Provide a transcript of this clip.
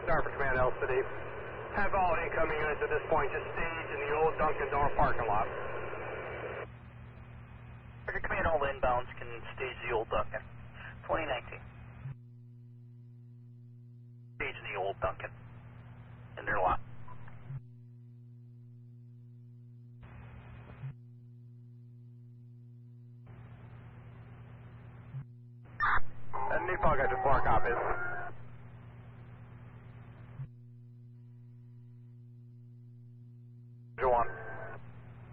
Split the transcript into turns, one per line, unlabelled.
Star for Command L City. Have all incoming units at this point just stage in the old Dunkin' Door parking lot.
Command, all inbounds can stage the old Dunkin'. 2019. Stage in the old Dunkin' in their lot.
Nepal got to 4 copies.